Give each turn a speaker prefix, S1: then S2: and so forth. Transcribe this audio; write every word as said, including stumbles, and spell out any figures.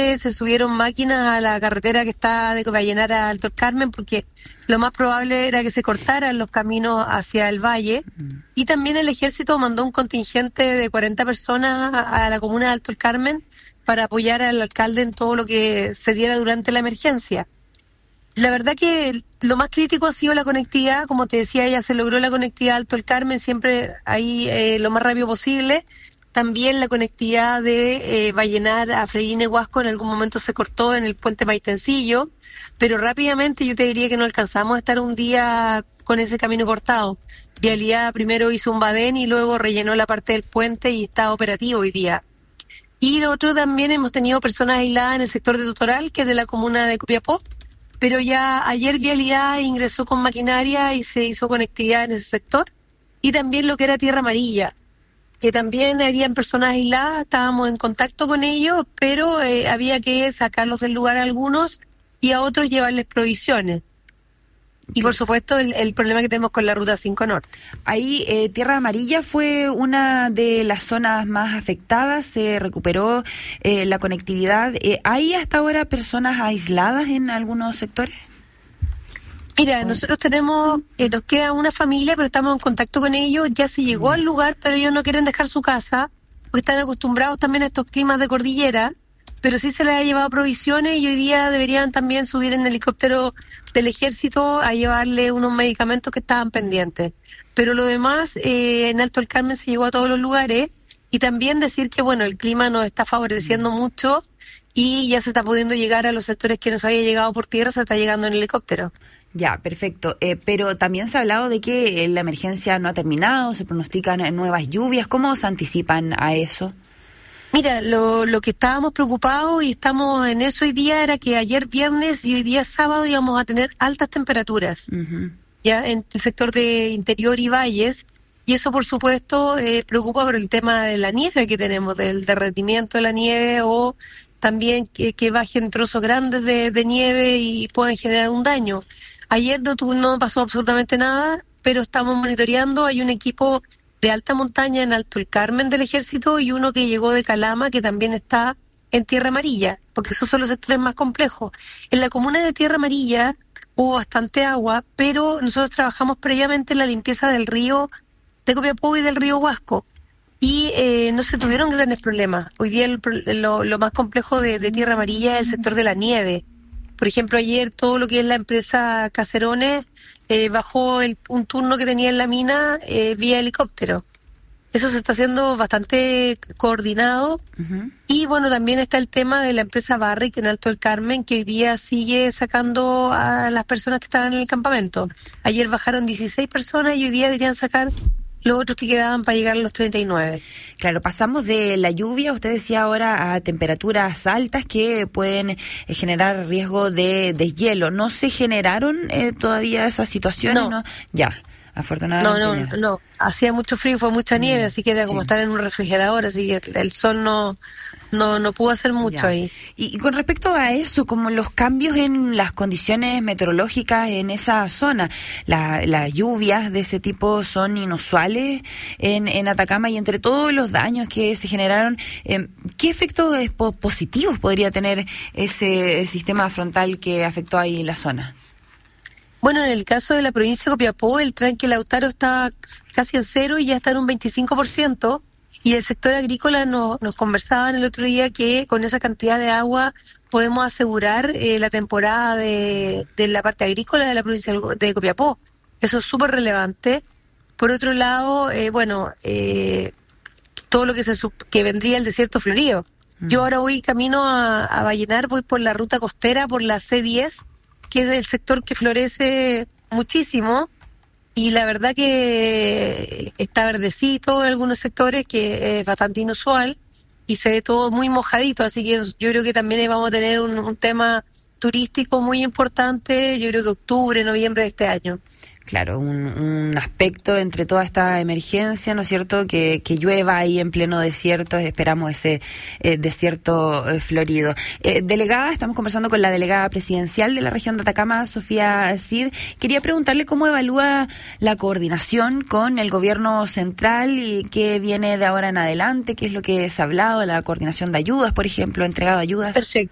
S1: se subieron máquinas a la carretera que está de Vallenar a Alto Carmen, porque lo más probable era que se cortaran los caminos hacia el valle. Y también el ejército mandó un contingente de cuarenta personas a, a la comuna de Alto Carmen para apoyar al alcalde en todo lo que se diera durante la emergencia. La verdad que lo más crítico ha sido la conectividad. Como te decía, ya se logró la conectividad Alto el Carmen, siempre ahí eh, lo más rápido posible. También la conectividad de eh, Vallenar a Freirina y Huasco en algún momento se cortó en el puente Maitencillo, pero rápidamente yo te diría que no alcanzamos a estar un día con ese camino cortado. Vialidad primero hizo un badén y luego rellenó la parte del puente y está operativo hoy día. Y lo otro, también hemos tenido personas aisladas en el sector de Totoral, que es de la comuna de Copiapó, pero ya ayer Vialidad ingresó con maquinaria y se hizo conectividad en ese sector. Y también lo que era Tierra Amarilla, que también habían personas aisladas, estábamos en contacto con ellos, pero eh, había que sacarlos del lugar a algunos y a otros llevarles provisiones. Y por supuesto el, el problema que tenemos con la Ruta cinco Norte.
S2: Ahí eh, Tierra Amarilla fue una de las zonas más afectadas, se recuperó eh, la conectividad. Eh, ¿Hay hasta ahora personas aisladas en algunos sectores?
S1: Mira, nosotros tenemos, eh, nos queda una familia, pero estamos en contacto con ellos, ya se llegó mm. al lugar, pero ellos no quieren dejar su casa, porque están acostumbrados también a estos climas de cordillera, pero sí se les ha llevado provisiones y hoy día deberían también subir en helicóptero del ejército a llevarle unos medicamentos que estaban pendientes. Pero lo demás, eh, en Alto el Carmen se llegó a todos los lugares, y también decir que, bueno, el clima nos está favoreciendo mucho y ya se está pudiendo llegar a los sectores que nos había llegado por tierra, se está llegando en helicóptero.
S2: Ya, perfecto. Eh, pero también se ha hablado de que la emergencia no ha terminado, se pronostican nuevas lluvias. ¿Cómo se anticipan a eso?
S1: Mira, lo, lo que estábamos preocupados y estamos en eso hoy día era que ayer viernes y hoy día sábado íbamos a tener altas temperaturas, uh-huh. ya en el sector de interior y valles, y eso por supuesto eh, preocupa por el tema de la nieve que tenemos, del derretimiento de la nieve, o también que, que bajen trozos grandes de, de nieve y puedan generar un daño. Ayer no, no pasó absolutamente nada, pero estamos monitoreando. Hay un equipo de alta montaña en Alto el Carmen del ejército y uno que llegó de Calama, que también está en Tierra Amarilla, porque esos son los sectores más complejos. En la comuna de Tierra Amarilla hubo bastante agua, pero nosotros trabajamos previamente en la limpieza del río de Copiapó y del río Huasco, y eh, no se tuvieron grandes problemas. Hoy día el, lo, lo más complejo de, de Tierra Amarilla es el sector de la nieve. Por ejemplo, ayer todo lo que es la empresa Caserones eh, bajó el, un turno que tenía en la mina eh, vía helicóptero. Eso se está haciendo bastante coordinado. Uh-huh. Y bueno, también está el tema de la empresa Barrick en Alto del Carmen, que hoy día sigue sacando a las personas que estaban en el campamento. Ayer bajaron dieciséis personas y hoy día deberían sacar los otros que quedaban para llegar a los treinta y nueve.
S2: Claro, pasamos de la lluvia, usted decía ahora, a temperaturas altas que pueden eh, generar riesgo de deshielo. ¿No se generaron eh, todavía esas situaciones?
S1: No.
S2: ¿no? Ya, afortunadamente.
S1: No, no, no, no. Hacía mucho frío, fue mucha nieve, mm, así que era como sí. estar en un refrigerador, así que el sol no... No, no pudo hacer mucho ya. ahí.
S2: Y, y con respecto a eso, como los cambios en las condiciones meteorológicas en esa zona, la, las lluvias de ese tipo son inusuales en, en Atacama, y entre todos los daños que se generaron, eh, ¿qué efectos po- positivos podría tener ese sistema frontal que afectó ahí la zona?
S1: Bueno, en el caso de la provincia de Copiapó, el tranque Lautaro está casi en cero y ya está en un veinticinco por ciento. Y el sector agrícola no, nos conversaban el otro día que con esa cantidad de agua podemos asegurar eh, la temporada de, de la parte agrícola de la provincia de Copiapó. Eso es súper relevante. Por otro lado, eh, bueno, eh, todo lo que se que vendría el desierto florido. Mm. Yo ahora voy camino a, a Vallenar, voy por la ruta costera, por la C diez, que es el sector que florece muchísimo. Y la verdad que está verdecito en algunos sectores, que es bastante inusual, y se ve todo muy mojadito, así que yo creo que también vamos a tener un, un tema turístico muy importante, yo creo que octubre, noviembre de este año.
S2: Claro, un, un aspecto entre toda esta emergencia, ¿no es cierto?, que, que llueva ahí en pleno desierto, esperamos ese eh, desierto eh, florido. Eh, delegada, estamos conversando con la delegada presidencial de la región de Atacama, Sofía Cid. Quería preguntarle cómo evalúa la coordinación con el gobierno central y qué viene de ahora en adelante, qué es lo que se ha hablado, la coordinación de ayudas, por ejemplo, entregado ayudas.
S1: Perfecto.